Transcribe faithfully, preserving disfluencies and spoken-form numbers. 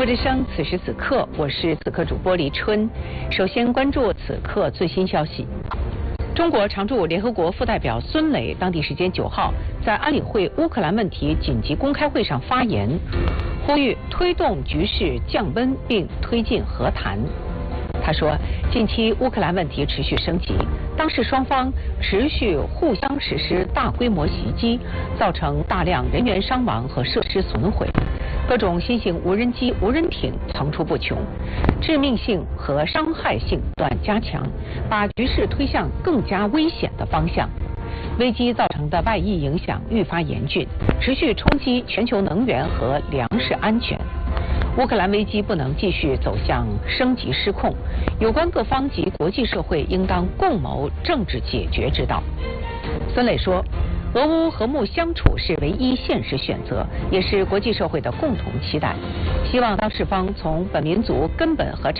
之声，此时此刻，我是此刻主播黎春。首先关注此刻最新消息。中国常驻联合国副代表孙磊当地时间九号在安理会乌克兰问题紧急公开会上发言，呼吁推动局势降温并推进和谈。他说，近期乌克兰问题持续升级，当事双方持续互相实施大规模袭击，造成大量人员伤亡和设施损毁，各种新型无人机、无人艇层出不穷，致命性和伤害性不断加强，把局势推向更加危险的方向。危机造成的外溢影响愈发严峻，持续冲击全球能源和粮食安全。乌克兰危机不能继续走向升级失控，有关各方及国际社会应当共谋政治解决之道。孙磊说，俄乌和睦相处是唯一现实选择，也是国际社会的共同期待。希望当事方从本民族根本和